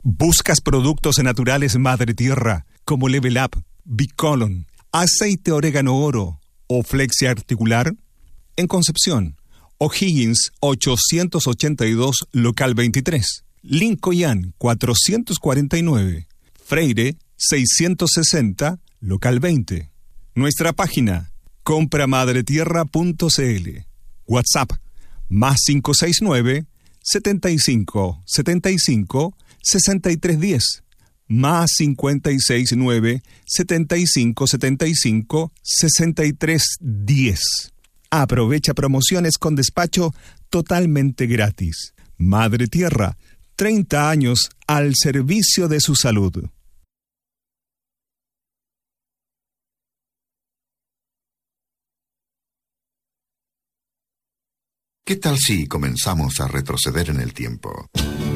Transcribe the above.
¿Buscas productos naturales Madre Tierra como Level Up, Bicolon, aceite orégano oro o flexi articular? En Concepción, O'Higgins 882, local 23. Lincoln 449. Freire 660, local 20. Nuestra página compramadretierra.cl. WhatsApp más 569 75 75 6310 más 569 75 75 6310. Aprovecha promociones con despacho totalmente gratis. Madre Tierra, 30 años al servicio de su salud. ¿Qué tal si comenzamos a retroceder en el tiempo?